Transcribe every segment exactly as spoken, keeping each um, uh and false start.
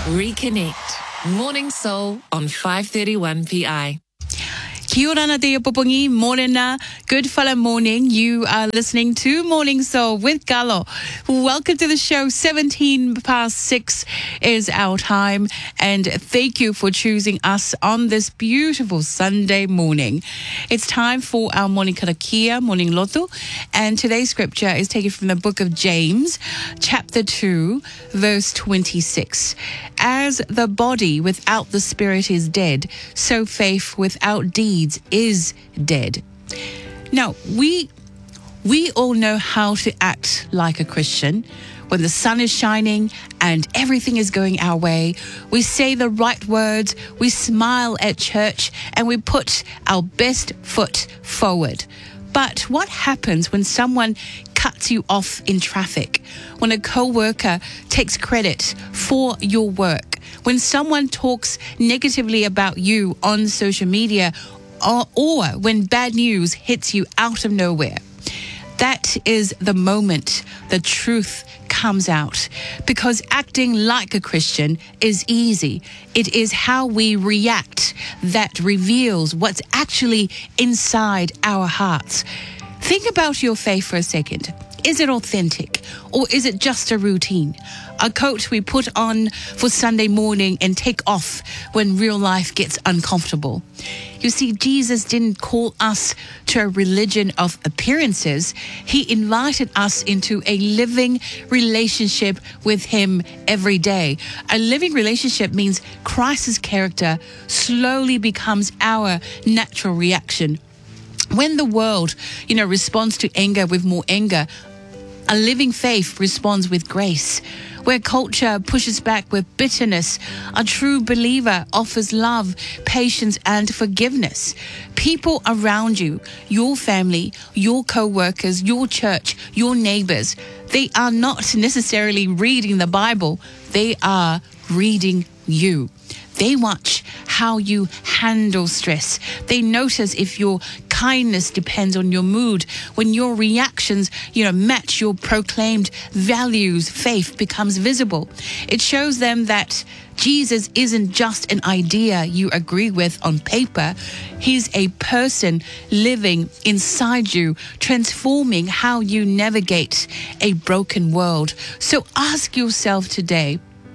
Reconnect. Morning Soul on five thirty-one P I. Kia ora na te popongi, morena, good whala morning. You are listening to Morning Soul with Galo. Welcome to the show. seventeen past six is our time. And thank you for choosing us on this beautiful Sunday morning. It's time for our morning karakia, morning loto. And today's scripture is taken from the book of James, chapter two, verse twenty-six. As the body without the spirit is dead, so faith without deeds is dead. Now, we we all know how to act like a Christian. When the sun is shining and everything is going our way, we say the right words, we smile at church, and we put our best foot forward. But what happens when someone cuts you off in traffic? When a co-worker takes credit for your work? When someone talks negatively about you on social media? Or, or when bad news hits you out of nowhere? That is the moment the truth comes out. Because acting like a Christian is easy. It is how we react that reveals what's actually inside our hearts. Think about your faith for a second. Is it authentic, or is it just a routine? A coat we put on for Sunday morning and take off when real life gets uncomfortable. You see, Jesus didn't call us to a religion of appearances. He invited us into a living relationship with him every day. A living relationship means Christ's character slowly becomes our natural reaction. When the world, you know, responds to anger with more anger, a living faith responds with grace. Where culture pushes back with bitterness, a true believer offers love, patience, and forgiveness. People around you, your family, your co-workers, your church, your neighbors, they are not necessarily reading the Bible. They are reading you. They watch how you handle stress. They notice if your kindness depends on your mood. When your reactions, you know, match your proclaimed values, faith becomes visible. It shows them that Jesus isn't just an idea you agree with on paper. He's a person living inside you, transforming how you navigate a broken world. So ask yourself today,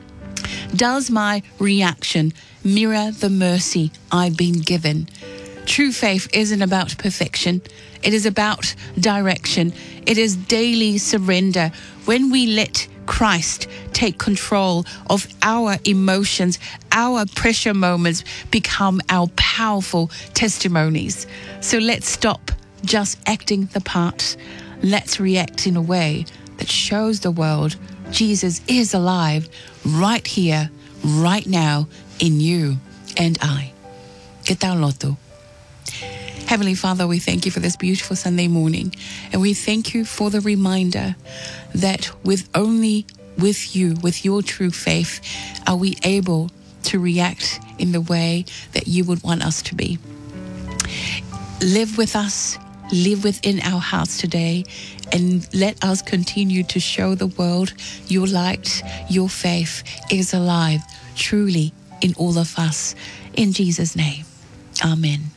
does my reaction mirror the mercy I've been given? True faith isn't about perfection. It is about direction. It is daily surrender. When we let Christ take control of our emotions, our pressure moments become our powerful testimonies. So let's stop just acting the part. Let's react in a way that shows the world Jesus is alive right here, right now, in you and I. Que tal loto? Heavenly Father, we thank you for this beautiful Sunday morning. And we thank you for the reminder that with only with you, with your true faith, are we able to react in the way that you would want us to be. Live with us, live within our hearts today, and let us continue to show the world your light, your faith is alive, truly in all of us. In Jesus' name, amen.